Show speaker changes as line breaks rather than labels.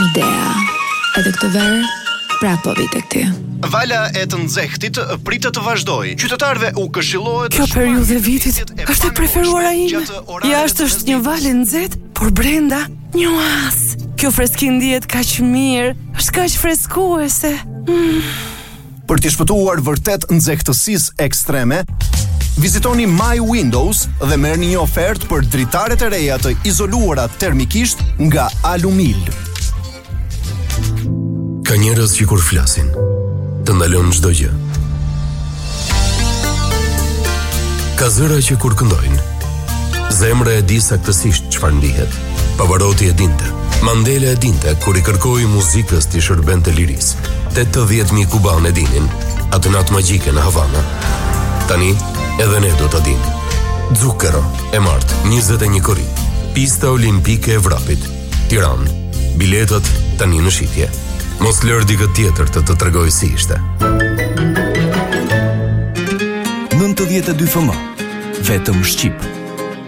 Idea. Edhe këtë verë, prapë po vi tek ty.
Vala e të nxehtit pritet të vazhdoj. Qytetarëve u këshillohet.
Kjo periudhë e vitit është e preferuara ime. Jashtë është një val e nxehtë, por brenda një oazë. Kjo freski ndihet kaq mirë, është kaq freskuese.
Për të shpëtuar vërtet nxehtësisë ekstreme, vizitoni My Windows dhe merrni një ofertë për dritaret e reja të izoluara termikisht nga Alumil.
Ka njerëz që kur flasin, të ndalon çdo gjë. Ka zëra që kur këndojnë, zemra e di saktësisht çfarë ndihet. Pavarotti e dinte, Mandela e dinte kur I kërkoi muzikës t'i shërbente lirisë. 80.000 kubanë e dinin atë natë magjike në Havana. Tani edhe ne do ta dimë. Zucchero e martë 21 korrik. Pista olimpike e vrapit, Tiranë. Biletat tani në shitje. Mos lër dikë tjetër të tregoj si ishte.
92 FM, vetëm shqip.